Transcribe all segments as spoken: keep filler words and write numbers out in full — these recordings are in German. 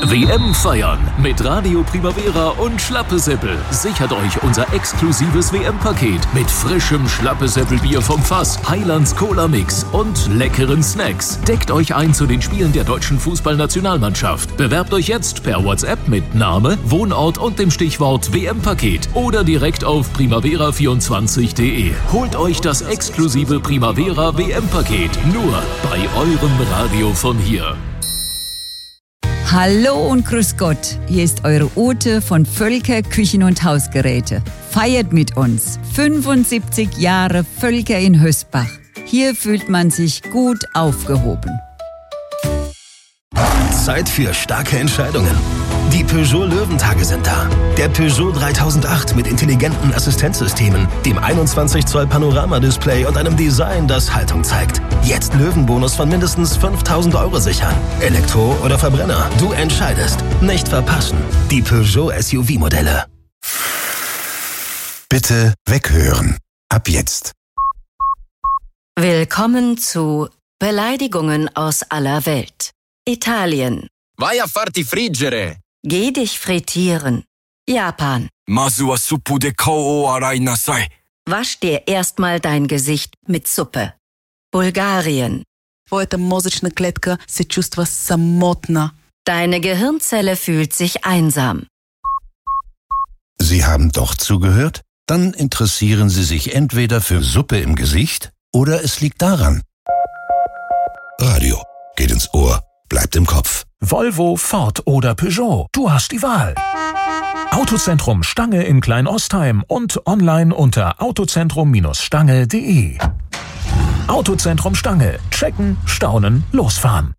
W M feiern mit Radio Primavera und Schlappesäppel. Sichert euch unser exklusives W M-Paket mit frischem Schlappesäppelbier vom Fass, Highlands Cola Mix und leckeren Snacks. Deckt euch ein zu den Spielen der deutschen Fußballnationalmannschaft. Bewerbt euch jetzt per WhatsApp mit Name, Wohnort und dem Stichwort W M-Paket oder direkt auf primavera vierundzwanzig punkt de. Holt euch das exklusive Primavera W M-Paket nur bei eurem Radio von hier. Hallo und grüß Gott, hier ist eure Ute von Völker Küchen und Hausgeräte. Feiert mit uns fünfundsiebzig Jahre Völker in Hösbach. Hier fühlt man sich gut aufgehoben. Zeit für starke Entscheidungen. Die Peugeot Löwentage sind da. Der Peugeot dreitausendacht mit intelligenten Assistenzsystemen, dem einundzwanzig Zoll Panoramadisplay und einem Design, das Haltung zeigt. Jetzt Löwenbonus von mindestens fünftausend Euro sichern. Elektro oder Verbrenner, du entscheidest. Nicht verpassen. Die Peugeot S U V-Modelle. Bitte weghören. Ab jetzt. Willkommen zu Beleidigungen aus aller Welt. Italien. Vai a farti friggere. Geh dich frittieren. Japan. Masu wa suppu de kao o arai nasai. Wasch dir erstmal dein Gesicht mit Suppe. Bulgarien. Твоята мозъчна клетка се чувства самотна. Deine Gehirnzelle fühlt sich einsam. Sie haben doch zugehört? Dann interessieren Sie sich entweder für Suppe im Gesicht oder es liegt daran. Radio geht ins Ohr, bleibt im Kopf. Volvo, Ford oder Peugeot. Du hast die Wahl. Autozentrum Stange in Klein-Ostheim und online unter autozentrum Stange punkt de. Autozentrum Stange. Checken, staunen, losfahren.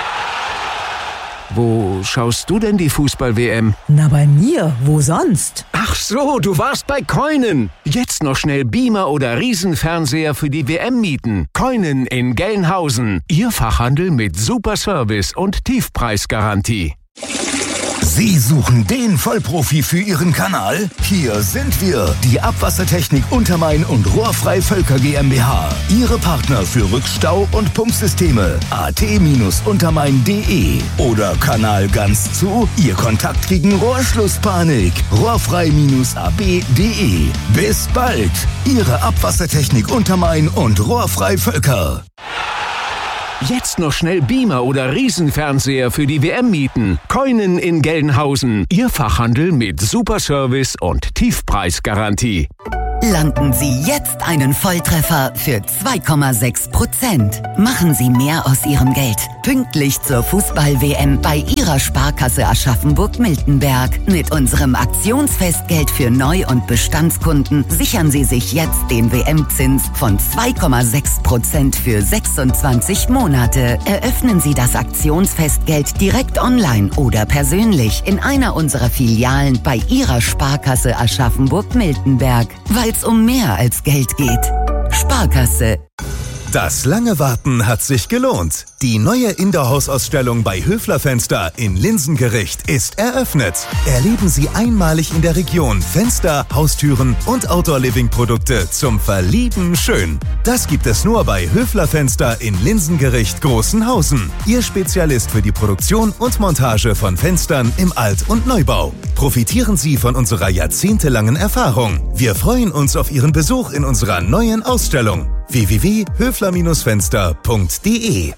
Wo schaust du denn die Fußball-W M? Na, bei mir. Wo sonst? Ach so, du warst bei Koinen. Jetzt noch schnell Beamer oder Riesenfernseher für die W M mieten. Koinen in Gelnhausen. Ihr Fachhandel mit super Service und Tiefpreisgarantie. Sie suchen den Vollprofi für Ihren Kanal? Hier sind wir, die Abwassertechnik Untermain und Rohrfrei Völker GmbH. Ihre Partner für Rückstau- und Pumpsysteme. at untermain punkt de oder Kanal ganz zu, Ihr Kontakt gegen Rohrschlusspanik. rohrfrei a b punkt de. Bis bald, Ihre Abwassertechnik Untermain und Rohrfrei Völker. Jetzt noch schnell Beamer oder Riesenfernseher für die W M mieten. Koinen in Gelnhausen. Ihr Fachhandel mit super Service und Tiefpreisgarantie. Landen Sie jetzt einen Volltreffer für zwei Komma sechs Prozent. Machen Sie mehr aus Ihrem Geld. Pünktlich zur Fußball-W M bei Ihrer Sparkasse Aschaffenburg-Miltenberg. Mit unserem Aktionsfestgeld für Neu- und Bestandskunden sichern Sie sich jetzt den W M-Zins von zwei Komma sechs Prozent für sechsundzwanzig Monate. Eröffnen Sie das Aktionsfestgeld direkt online oder persönlich in einer unserer Filialen bei Ihrer Sparkasse Aschaffenburg-Miltenberg. Weil es um mehr als Geld geht. Sparkasse. Das lange Warten hat sich gelohnt. Die neue Indoor-Hausausstellung bei Höfler Fenster in Linsengericht ist eröffnet. Erleben Sie einmalig in der Region Fenster, Haustüren und Outdoor-Living-Produkte zum Verlieben schön. Das gibt es nur bei Höfler Fenster in Linsengericht Großenhausen. Ihr Spezialist für die Produktion und Montage von Fenstern im Alt- und Neubau. Profitieren Sie von unserer jahrzehntelangen Erfahrung. Wir freuen uns auf Ihren Besuch in unserer neuen Ausstellung. w w w punkt höfler Fenster punkt de.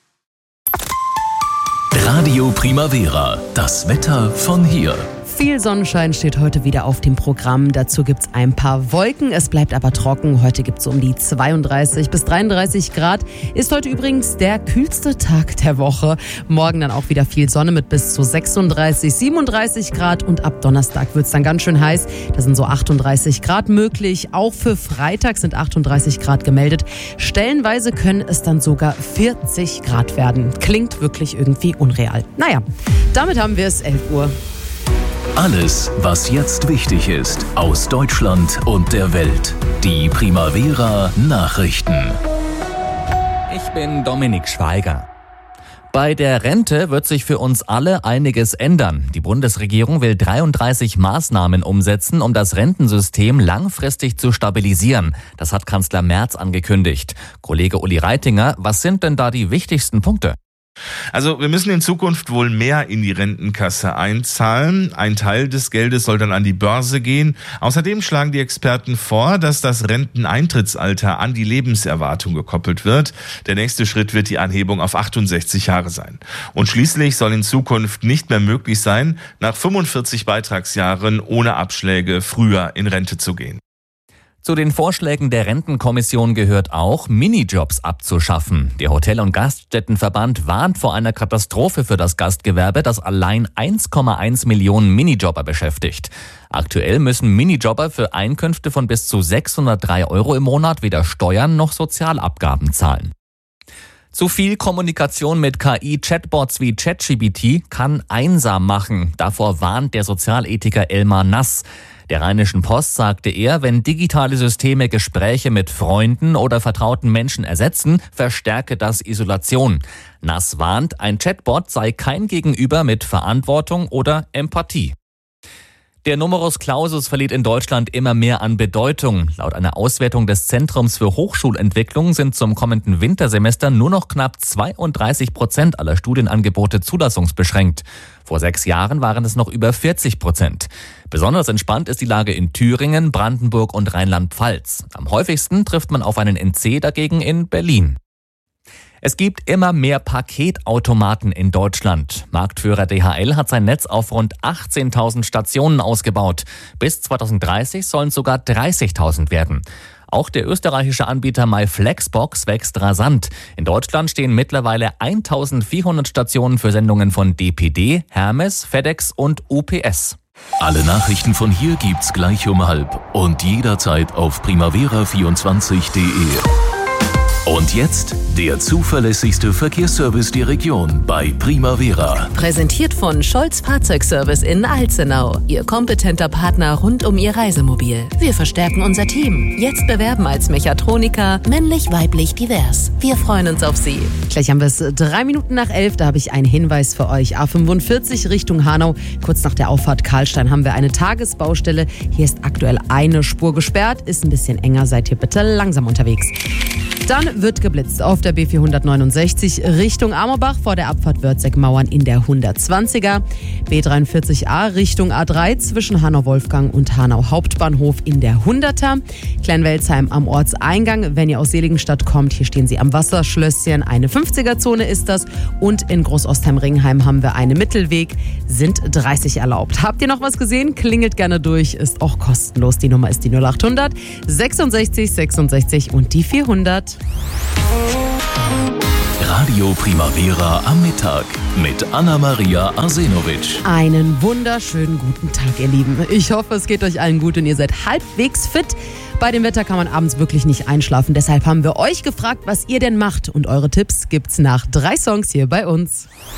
Radio Primavera, das Wetter von hier. Viel Sonnenschein steht heute wieder auf dem Programm. Dazu gibt's ein paar Wolken. Es bleibt aber trocken. Heute gibt's so um die zweiunddreißig bis dreiunddreißig Grad. Ist heute übrigens der kühlste Tag der Woche. Morgen dann auch wieder viel Sonne mit bis zu sechsunddreißig, siebenunddreißig Grad. Und ab Donnerstag wird's dann ganz schön heiß. Da sind so achtunddreißig Grad möglich. Auch für Freitag sind achtunddreißig Grad gemeldet. Stellenweise können es dann sogar vierzig Grad werden. Klingt wirklich irgendwie unreal. Naja, damit haben wir es elf Uhr. Alles, was jetzt wichtig ist, aus Deutschland und der Welt. Die Primavera Nachrichten. Ich bin Dominik Schweiger. Bei der Rente wird sich für uns alle einiges ändern. Die Bundesregierung will dreiunddreißig Maßnahmen umsetzen, um das Rentensystem langfristig zu stabilisieren. Das hat Kanzler Merz angekündigt. Kollege Uli Reitinger, was sind denn da die wichtigsten Punkte? Also wir müssen in Zukunft wohl mehr in die Rentenkasse einzahlen. Ein Teil des Geldes soll dann an die Börse gehen. Außerdem schlagen die Experten vor, dass das Renteneintrittsalter an die Lebenserwartung gekoppelt wird. Der nächste Schritt wird die Anhebung auf achtundsechzig Jahre sein. Und schließlich soll in Zukunft nicht mehr möglich sein, nach fünfundvierzig Beitragsjahren ohne Abschläge früher in Rente zu gehen. Zu den Vorschlägen der Rentenkommission gehört auch, Minijobs abzuschaffen. Der Hotel- und Gaststättenverband warnt vor einer Katastrophe für das Gastgewerbe, das allein eins Komma eins Millionen Minijobber beschäftigt. Aktuell müssen Minijobber für Einkünfte von bis zu sechshundertdrei Euro im Monat weder Steuern noch Sozialabgaben zahlen. Zu viel Kommunikation mit K I-Chatbots wie ChatGPT kann einsam machen. Davor warnt der Sozialethiker Elmar Nass. Der Rheinischen Post sagte er, wenn digitale Systeme Gespräche mit Freunden oder vertrauten Menschen ersetzen, verstärke das Isolation. Nass warnt, ein Chatbot sei kein Gegenüber mit Verantwortung oder Empathie. Der Numerus Clausus verliert in Deutschland immer mehr an Bedeutung. Laut einer Auswertung des Zentrums für Hochschulentwicklung sind zum kommenden Wintersemester nur noch knapp zweiunddreißig Prozent aller Studienangebote zulassungsbeschränkt. Vor sechs Jahren waren es noch über vierzig Prozent. Besonders entspannt ist die Lage in Thüringen, Brandenburg und Rheinland-Pfalz. Am häufigsten trifft man auf einen N C dagegen in Berlin. Es gibt immer mehr Paketautomaten in Deutschland. Marktführer D H L hat sein Netz auf rund achtzehntausend Stationen ausgebaut. Bis zweitausenddreißig sollen es sogar dreißigtausend werden. Auch der österreichische Anbieter MyFlexbox wächst rasant. In Deutschland stehen mittlerweile eintausendvierhundert Stationen für Sendungen von D P D, Hermes, FedEx und U P S. Alle Nachrichten von hier gibt's gleich um halb und jederzeit auf primavera vierundzwanzig punkt de. Und jetzt der zuverlässigste Verkehrsservice der Region bei Primavera. Präsentiert von Scholz Fahrzeugservice in Alzenau. Ihr kompetenter Partner rund um Ihr Reisemobil. Wir verstärken unser Team. Jetzt bewerben als Mechatroniker, männlich, weiblich, divers. Wir freuen uns auf Sie. Gleich haben wir es drei Minuten nach elf. Da habe ich einen Hinweis für euch. A fünfundvierzig Richtung Hanau. Kurz nach der Auffahrt Karlstein haben wir eine Tagesbaustelle. Hier ist aktuell eine Spur gesperrt. Ist ein bisschen enger. Seid ihr bitte langsam unterwegs. Dann wird geblitzt auf der B vierhundertneunundsechzig Richtung Amorbach vor der Abfahrt Wörzeck-Mauern in der hundertzwanziger. B dreiundvierzig A Richtung A drei zwischen Hanau-Wolfgang und Hanau-Hauptbahnhof in der hunderter. Kleinwelzheim am Ortseingang. Wenn ihr aus Seligenstadt kommt, hier stehen sie am Wasserschlösschen. Eine fünfziger-Zone ist das. Und in Großostheim-Ringheim haben wir einen Mittelweg. Sind dreißig erlaubt. Habt ihr noch was gesehen? Klingelt gerne durch. Ist auch kostenlos. Die Nummer ist die null achthundert sechsundsechzig sechsundsechzig und die vierhundert. Radio Primavera am Mittag mit Anna-Maria Arsenovic. Einen wunderschönen guten Tag, ihr Lieben. Ich hoffe, es geht euch allen gut und ihr seid halbwegs fit. Bei dem Wetter kann man abends wirklich nicht einschlafen. Deshalb haben wir euch gefragt, was ihr denn macht. Und eure Tipps gibt's nach drei Songs hier bei uns.